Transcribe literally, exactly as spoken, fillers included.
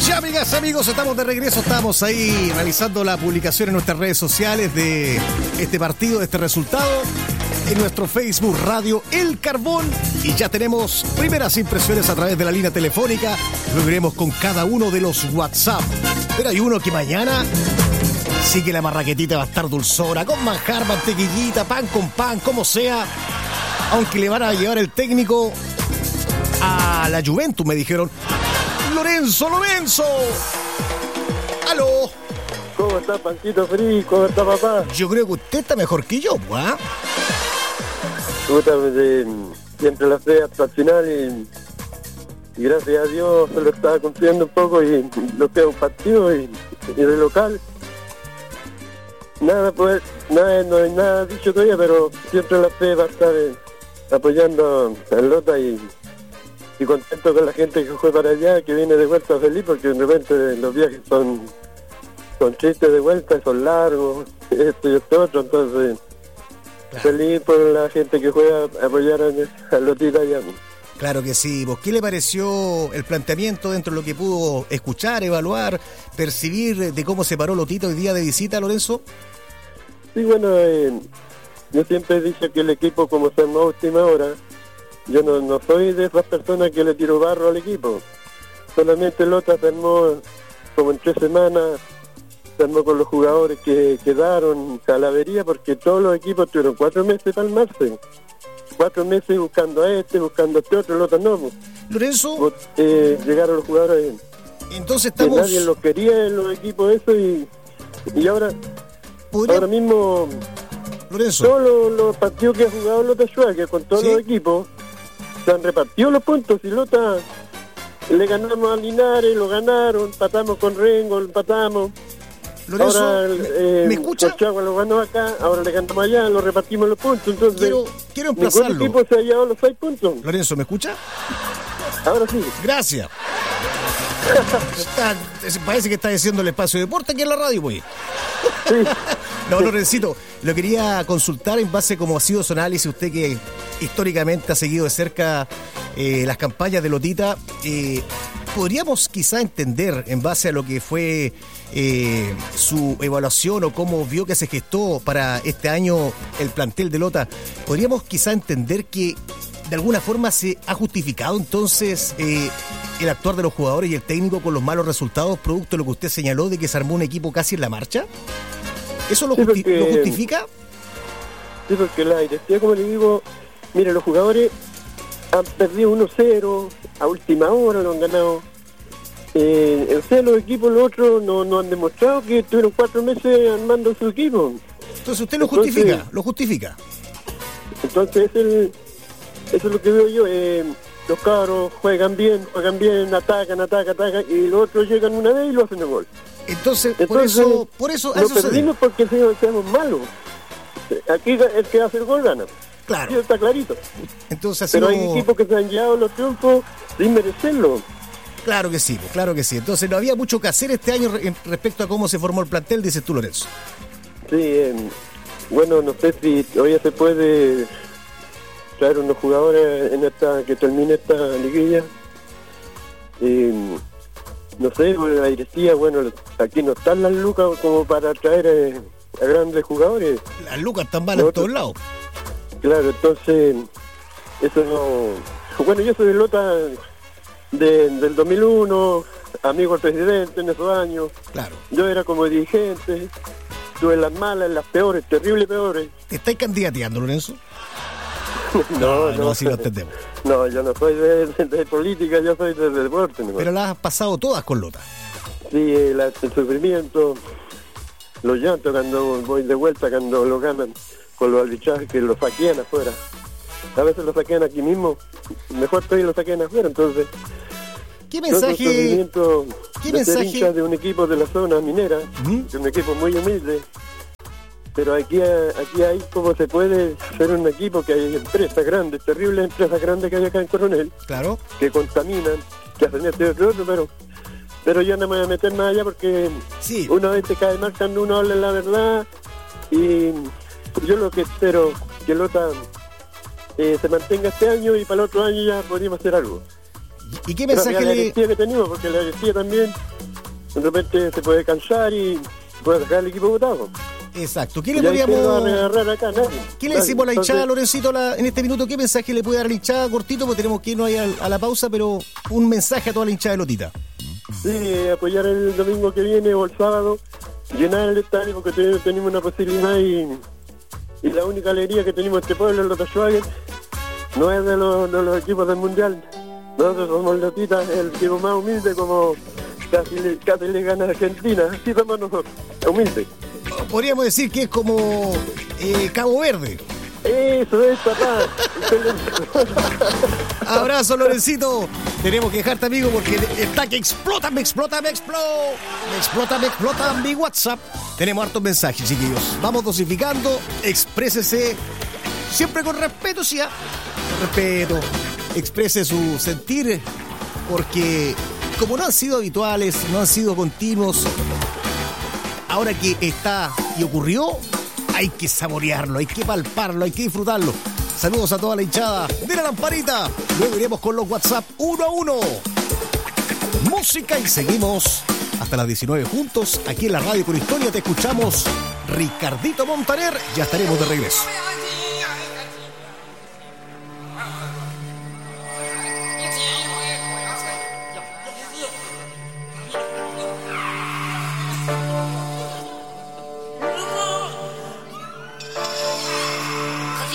Ya, amigas, amigos, estamos de regreso. Estamos ahí realizando la publicación en nuestras redes sociales de este partido, de este resultado, en nuestro Facebook Radio El Carbón. Y ya tenemos primeras impresiones a través de la línea telefónica. Lo veremos con cada uno de los WhatsApp. Pero hay uno que mañana sí que la marraquetita va a estar dulzora, con manjar, mantequillita, pan con pan, como sea. Aunque le van a llevar el técnico a la Juventus, me dijeron. Lorenzo, Lorenzo. ¡Aló! ¿Cómo está, Panquito Frío? ¿Cómo está, papá? Yo creo que usted está mejor que yo, ¿ah? Puta, eh, siempre la fe hasta el final y, y gracias a Dios se lo estaba cumpliendo un poco y lo queda un partido y, y de local. Nada, pues, nada, no hay nada dicho todavía, pero siempre la fe va a estar eh, apoyando a Lota y... y contento con la gente que fue para allá, que viene de vuelta feliz, porque de repente los viajes son son tristes de vuelta, son largos, esto y esto otro, entonces claro. Feliz por la gente que fue a apoyar a, a Lotita allá. Claro que sí. ¿Vos qué le pareció el planteamiento dentro de lo que pudo escuchar, evaluar, percibir de cómo se paró Lotita hoy día de visita, Lorenzo? Sí, bueno, eh, yo siempre he dicho que el equipo, como se armó a última hora, yo no, no soy de esas personas que le tiro barro al equipo. Solamente Lota se armó como en tres semanas, se armó con los jugadores que quedaron a la avería, porque todos los equipos tuvieron cuatro meses para armarse. Cuatro meses buscando a este, buscando a este otro, Lota no. Lorenzo. Eh, llegaron los jugadores. Entonces estamos... Que nadie los quería en los equipos eso y, y ahora, ¿podría... ahora mismo... Lorenzo. Todos los, los partidos que ha jugado Lota Schwager con todos ¿sí? los equipos se han repartido los puntos y Lota le ganamos a Linares, lo ganaron, empatamos con Rengo, empatamos. Lorenzo, ahora, eh, ¿me escucha? Cochagua lo ganó acá, ahora le ganamos allá, lo repartimos los puntos. Entonces, quiero, quiero emplazarlo. Ningún equipo se ha llevado los seis puntos. Lorenzo, ¿me escucha? Ahora sí. Gracias. Está, parece que está diciendo el espacio de deporte aquí en la radio, pues. Sí. No, Lorencito, lo quería consultar en base a cómo ha sido su análisis, usted que históricamente ha seguido de cerca eh, las campañas de Lotita. Eh, ¿Podríamos quizá entender, en base a lo que fue eh, su evaluación o cómo vio que se gestó para este año el plantel de Lota, podríamos quizá entender que de alguna forma se ha justificado entonces eh, el actuar de los jugadores y el técnico con los malos resultados, producto de lo que usted señaló de que se armó un equipo casi en la marcha? ¿Eso lo, sí, justi- porque, ¿lo justifica? Sí, porque la directiva, como le digo, mire, los jugadores han perdido uno cero, a última hora lo han ganado. Eh, o sea, los equipos, los otros, no, no han demostrado que estuvieron cuatro meses armando su equipo. Entonces usted lo entonces, justifica, lo justifica. Entonces, es el, eso es lo que veo yo. Eh, los cabros juegan bien, juegan bien, atacan, atacan, atacan, y los otros llegan una vez y lo hacen el gol. Entonces, Entonces, por eso, por eso, lo eso perdimos se... porque seamos malos. Aquí el que hace el gol gana. Claro. Sí, está clarito. Entonces, pero sido... hay equipos que se han llevado los triunfos sin merecerlo. Claro que sí, claro que sí. Entonces no había mucho que hacer este año respecto a cómo se formó el plantel, dices tú, Lorenzo. Sí, eh, bueno, no sé si todavía se puede traer unos jugadores en esta que termine esta liguilla. Eh, no sé, bueno, la directiva, bueno, aquí no están las lucas como para traer eh, a grandes jugadores. Las lucas están mal en todos lados. Claro, entonces, eso no... Bueno, yo soy de Lota de, del dos mil uno, amigo del presidente en esos años. Claro. Yo era como dirigente, estuve en las malas, en las peores, terribles peores. ¿Te estáis candidateando, Lorenzo? no, no, no, no, así lo entendemos. No, yo no soy de, de, de política, yo soy de, de deporte. ¿No? Pero las has pasado todas con Lota. Sí, el, el sufrimiento, los llantos cuando voy de vuelta, cuando lo ganan con los arbitrajes que lo saquean afuera. A veces lo saquean aquí mismo, mejor todavía lo saquean afuera, entonces... ¿Qué mensaje? ¿Qué de mensaje? Ser hincha de un equipo de la zona minera, ¿Mm? de un equipo muy humilde, pero aquí, aquí hay como se puede ser un equipo que hay empresas grandes, terribles empresas grandes que hay acá en Coronel, claro, que contaminan, que hacen esto y otro, pero pero yo no me voy a meter más allá porque sí. Una vez te cae mal cuando uno habla la verdad, y yo lo que espero que Lota eh, se mantenga este año y para el otro año ya podríamos hacer algo. ¿Y qué mensaje la le...? energía que tenemos, porque la energía también de repente se puede cansar y puede dejar el equipo botado. Exacto. ¿Qué le Y ahí podríamos... quién lo va a agarrar acá? Nadie. ¿Qué le Nadie. decimos a la hinchada, Entonces, Lorencito, la- en este minuto? ¿Qué mensaje le puede dar a la hinchada? Cortito, porque tenemos que irnos ahí a, a la pausa, pero un mensaje a toda la hinchada de Lotita. Sí, apoyar el domingo que viene o el sábado, llenar el estadio porque te- tenemos una posibilidad y, y la única alegría que tenemos en este pueblo es Lota Schwager, no es de los, de los equipos del Mundial. Nosotros somos Lotita, el equipo más humilde, como casi le, casi le gana a Argentina, así somos nosotros, humildes. Podríamos decir que es como eh, Cabo Verde. Eso es, papá. Abrazo, Lorencito. Tenemos que dejarte, amigo, porque está que explota, me explota, me explota. Me explota, me explota mi WhatsApp. Tenemos hartos mensajes, chiquillos. Vamos dosificando. Exprésese siempre con respeto, sí, ¿ah? Con respeto. Exprese su sentir, porque como no han sido habituales, no han sido continuos, ahora que está y ocurrió, hay que saborearlo, hay que palparlo, hay que disfrutarlo. Saludos a toda la hinchada de la lamparita. Luego iremos con los WhatsApp uno a uno. Música y seguimos hasta las diecinueve juntos aquí en la radio con historia. Te escuchamos, Ricardito Montaner. Ya estaremos de regreso.